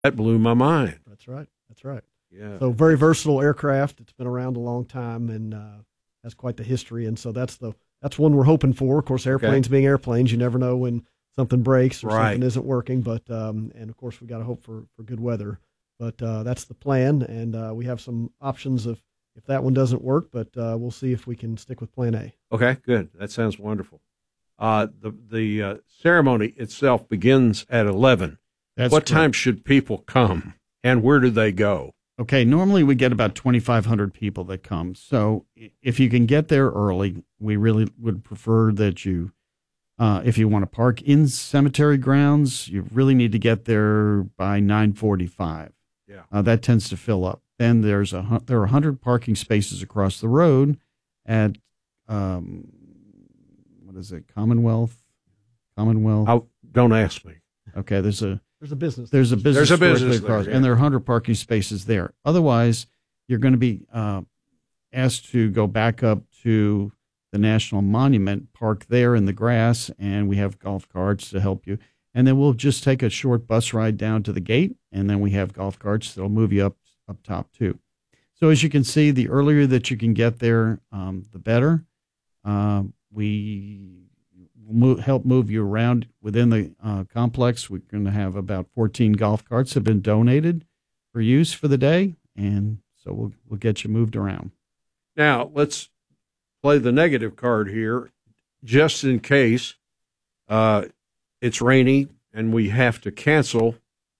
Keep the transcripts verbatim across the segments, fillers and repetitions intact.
That blew my mind. That's right. That's right. Yeah. So very versatile aircraft. It's been around a long time and uh, has quite the history. And so that's the that's one we're hoping for. Of course, airplanes okay. being airplanes, you never know when something breaks or right. something isn't working. But um, and of course, we got to hope for, for good weather. But uh, that's the plan, and uh, we have some options of if that one doesn't work. But uh, we'll see if we can stick with Plan A. Okay, good. That sounds wonderful. Uh, the the uh, ceremony itself begins at eleven. That's what correct. time should people come, and where do they go? Okay, normally we get about twenty-five hundred people that come. So if you can get there early, we really would prefer that you, uh, if you want to park in cemetery grounds, you really need to get there by nine forty-five. Yeah, uh, that tends to fill up. Then there's a there are one hundred parking spaces across the road at um, what is it, Commonwealth? Commonwealth. Oh, don't ask me. Okay, there's a. There's a business. There's a business. There's a business across, there, yeah. and there are one hundred parking spaces there. Otherwise, you're going to be uh, asked to go back up to the National Monument, park there in the grass, and we have golf carts to help you. And then we'll just take a short bus ride down to the gate, and then we have golf carts that'll move you up up top too. So as you can see, the earlier that you can get there, um, the better. Uh, we Move, help move you around within the uh, complex. We're going to have about fourteen golf carts have been donated for use for the day, and so we'll we'll get you moved around. Now let's play the negative card here, just in case uh, it's rainy and we have to cancel.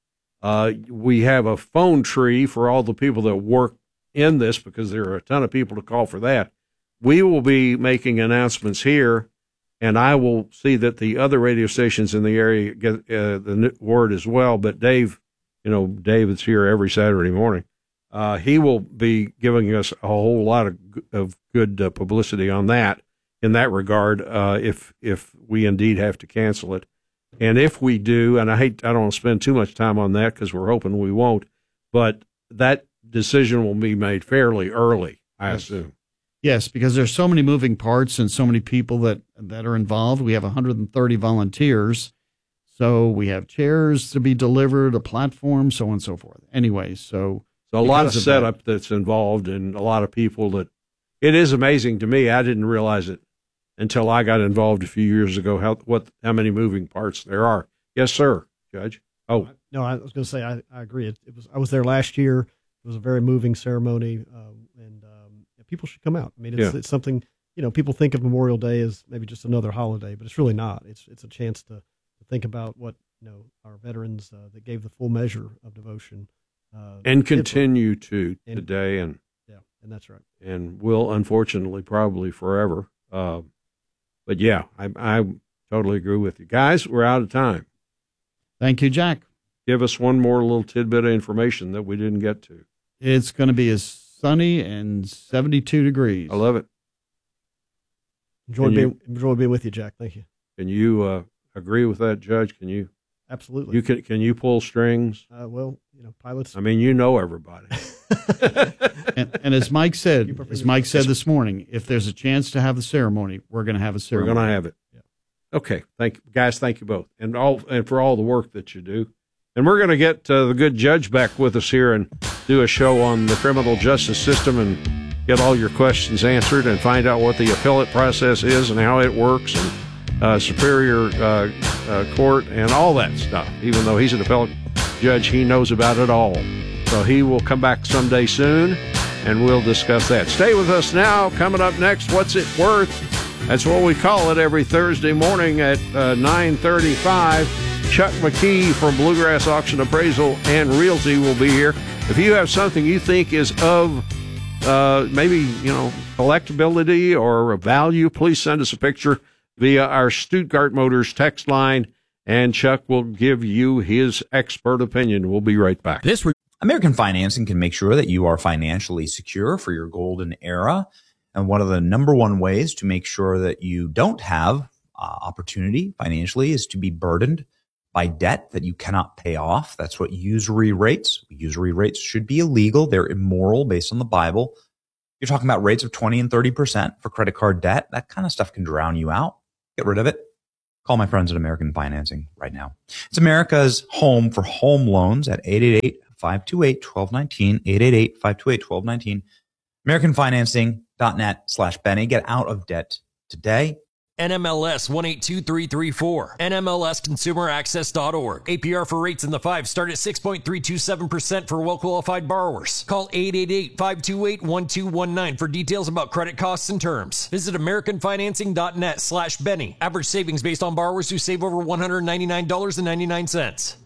Uh, we have a phone tree for all the people that work in this because there are a ton of people to call for that. We will be making announcements here. And I will see that the other radio stations in the area get uh, the word as well. But Dave, you know, David's here every Saturday morning. Uh, he will be giving us a whole lot of, of good uh, publicity on that in that regard uh, if if we indeed have to cancel it. And if we do, and I hate, I don't want to spend too much time on that because we're hoping we won't, but that decision will be made fairly early, I yes. assume. Yes, because there's so many moving parts and so many people that, that are involved. We have one hundred thirty volunteers. So we have chairs to be delivered, a platform, so on and so forth. Anyway, so... So a lot of setup that, that's involved and a lot of people that... It is amazing to me. I didn't realize it until I got involved a few years ago, how what how many moving parts there are. Yes, sir, Judge. Oh. No, I was going to say, I, I agree. It, it was I was there last year. It was a very moving ceremony, uh, and... Um, people should come out. I mean, it's, yeah. it's something, you know, people think of Memorial Day as maybe just another holiday, but it's really not. It's it's a chance to, to think about what, you know, our veterans uh, that gave the full measure of devotion. Uh, and continue to and, today. And yeah, and that's right. And will, unfortunately, probably forever. Uh, but, yeah, I, I totally agree with you. Guys, we're out of time. Thank you, Jack. Give us one more little tidbit of information that we didn't get to. It's going to be as sunny and seventy-two degrees. I love it. Enjoy being, you, enjoy being with you, Jack. Thank you. Can you uh, agree with that, Judge? Can you? Absolutely. You can. Can you pull strings? Uh, well, you know, pilots. I mean, you know everybody. and, and as Mike said, as Mike said this morning, if there's a chance to have the ceremony, we're going to have a ceremony. We're going to have it. Yeah. Okay. Thank you, guys. Thank you both, and all, and for all the work that you do. And we're going to get uh, the good judge back with us here and do a show on the criminal justice system and get all your questions answered and find out what the appellate process is and how it works and uh, superior uh, uh, court and all that stuff. Even though he's an appellate judge, he knows about it all. So he will come back someday soon, and we'll discuss that. Stay with us now. Coming up next, What's It Worth? That's what we call it every Thursday morning at uh, nine thirty-five. Chuck McKee from Bluegrass Auction Appraisal and Realty will be here. If you have something you think is of uh, maybe, you know, collectability or a value, please send us a picture via our Stuttgart Motors text line, and Chuck will give you his expert opinion. We'll be right back. This re- American Financing can make sure that you are financially secure for your golden era. And one of the number one ways to make sure that you don't have uh, opportunity financially is to be burdened by debt that you cannot pay off. That's what usury rates. Usury rates should be illegal. They're immoral based on the Bible. You're talking about rates of twenty and thirty percent for credit card debt. That kind of stuff can drown you out. Get rid of it. Call my friends at American Financing right now. It's America's home for home loans at eight eight eight, five two eight, one two one nine, eight eight eight, five two eight, one two one nine, american financing dot net slash Benny. Get out of debt today. N M L S one eight two three three four. N M L S consumer access dot org. A P R for rates in the five start at six point three two seven percent for well-qualified borrowers. Call eight eight eight, five two eight, one two one nine for details about credit costs and terms. Visit american financing dot net slash Benny. Average savings based on borrowers who save over one hundred ninety-nine dollars and ninety-nine cents.